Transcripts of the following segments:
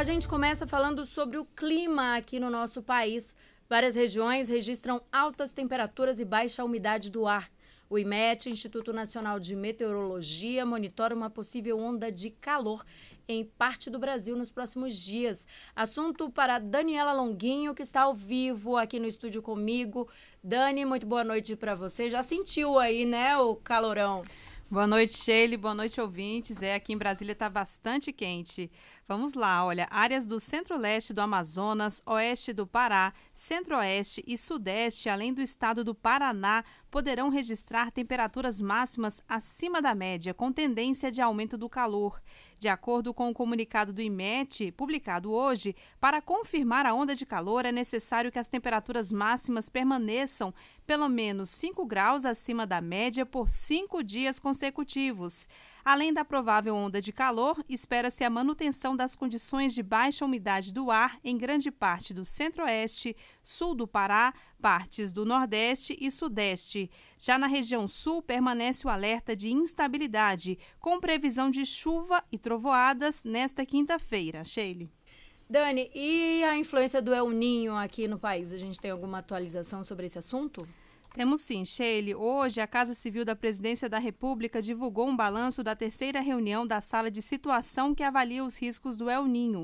A gente começa falando sobre o clima aqui no nosso país. Várias regiões registram altas temperaturas e baixa umidade do ar. O IMET, Instituto Nacional de Meteorologia, monitora uma possível onda de calor em parte do Brasil nos próximos dias. Assunto para Daniela Longuinho, que está ao vivo aqui no estúdio comigo. Dani, muito boa noite para você. Já sentiu aí, né, o calorão? Boa noite, Sheila. Boa noite, ouvintes. Aqui em Brasília está bastante quente. Vamos lá, olha, áreas do centro-leste do Amazonas, oeste do Pará, centro-oeste e sudeste, além do estado do Paraná, poderão registrar temperaturas máximas acima da média, com tendência de aumento do calor. De acordo com o comunicado do IMET, publicado hoje, para confirmar a onda de calor é necessário que as temperaturas máximas permaneçam pelo menos 5 graus acima da média por 5 dias consecutivos. Além da provável onda de calor, espera-se a manutenção das condições de baixa umidade do ar em grande parte do centro-oeste, sul do Pará, partes do nordeste e sudeste. Já na região sul, permanece o alerta de instabilidade, com previsão de chuva e trovoadas nesta quinta-feira. Sheila. Dani, e a influência do El Niño aqui no país? A gente tem alguma atualização sobre esse assunto? Temos sim, Sheila. Hoje, a Casa Civil da Presidência da República divulgou um balanço da terceira reunião da Sala de Situação que avalia os riscos do El Niño.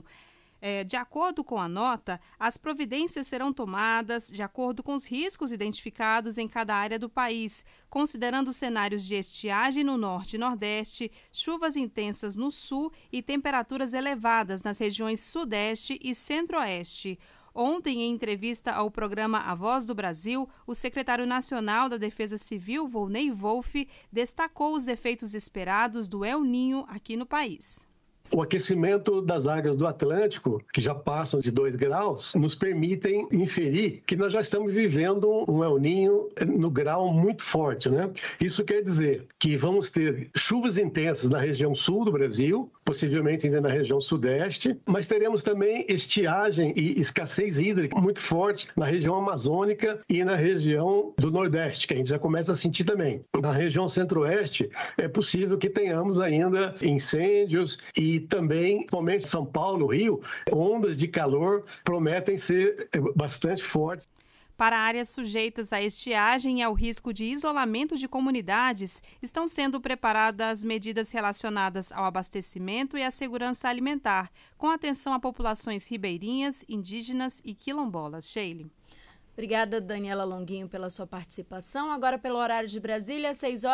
De acordo com a nota, as providências serão tomadas de acordo com os riscos identificados em cada área do país, considerando cenários de estiagem no norte e nordeste, chuvas intensas no sul e temperaturas elevadas nas regiões sudeste e centro-oeste. Ontem, em entrevista ao programa A Voz do Brasil, o secretário nacional da Defesa Civil, Volney Wolff, destacou os efeitos esperados do El Niño aqui no país. O aquecimento das águas do Atlântico, que já passam de 2 graus, nos permitem inferir que nós já estamos vivendo um El Niño no grau muito forte, né? Isso quer dizer que vamos ter chuvas intensas na região sul do Brasil, possivelmente ainda na região sudeste, mas teremos também estiagem e escassez hídrica muito forte na região amazônica e na região do nordeste, que a gente já começa a sentir também. Na região centro-oeste, é possível que tenhamos ainda incêndios e também, principalmente em São Paulo, Rio, ondas de calor prometem ser bastante fortes. Para áreas sujeitas à estiagem e ao risco de isolamento de comunidades, estão sendo preparadas medidas relacionadas ao abastecimento e à segurança alimentar, com atenção a populações ribeirinhas, indígenas e quilombolas. Sheila. Obrigada, Daniela Longuinho, pela sua participação. Agora, pelo horário de Brasília,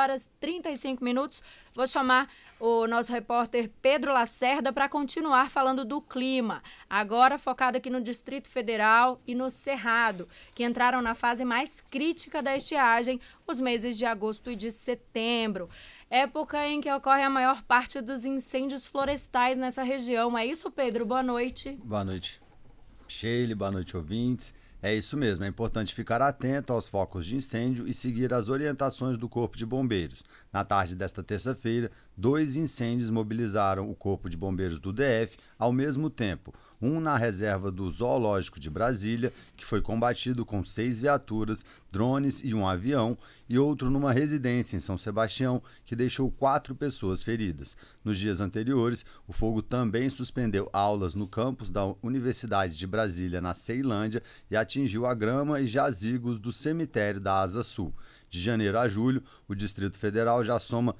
6h35. Vou chamar o nosso repórter Pedro Lacerda para continuar falando do clima. Agora focado aqui no Distrito Federal e no Cerrado, que entraram na fase mais crítica da estiagem, os meses de agosto e de setembro. Época em que ocorre a maior parte dos incêndios florestais nessa região. É isso, Pedro? Boa noite. Boa noite, Sheila. Boa noite, ouvintes. É isso mesmo, é importante ficar atento aos focos de incêndio e seguir as orientações do Corpo de Bombeiros. Na tarde desta terça-feira, 2 incêndios mobilizaram o Corpo de Bombeiros do DF ao mesmo tempo. Um na reserva do Zoológico de Brasília, que foi combatido com 6 viaturas, drones e um avião, e outro numa residência em São Sebastião, que deixou 4 pessoas feridas. Nos dias anteriores, o fogo também suspendeu aulas no campus da Universidade de Brasília, na Ceilândia, e atingiu a grama e jazigos do cemitério da Asa Sul. De janeiro a julho, o Distrito Federal já soma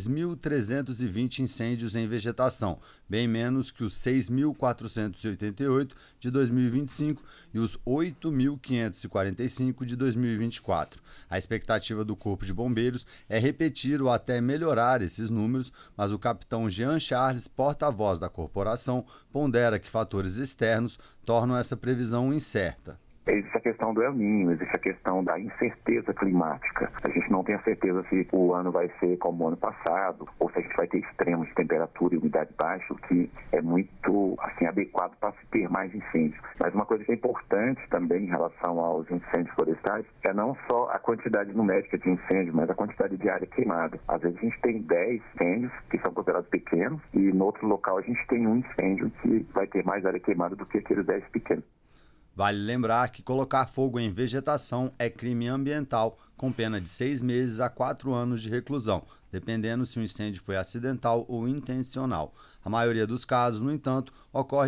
2.320 incêndios em vegetação, bem menos que os 6.488 de 2025 e os 8.545 de 2024. A expectativa do Corpo de Bombeiros é repetir ou até melhorar esses números, mas o capitão Jean Charles, porta-voz da corporação, pondera que fatores externos tornam essa previsão incerta. Existe a questão do El Niño, existe a questão da incerteza climática. A gente não tem a certeza se o ano vai ser como o ano passado, ou se a gente vai ter extremos de temperatura e umidade baixa, o que é muito adequado para se ter mais incêndios. Mas uma coisa que é importante também em relação aos incêndios florestais é não só a quantidade numérica de incêndios, mas a quantidade de área queimada. Às vezes a gente tem 10 incêndios que são considerados pequenos e no outro local a gente tem um incêndio que vai ter mais área queimada do que aqueles 10 pequenos. Vale lembrar que colocar fogo em vegetação é crime ambiental, com pena de 6 meses a 4 anos de reclusão, dependendo se o incêndio foi acidental ou intencional. A maioria dos casos, no entanto, ocorre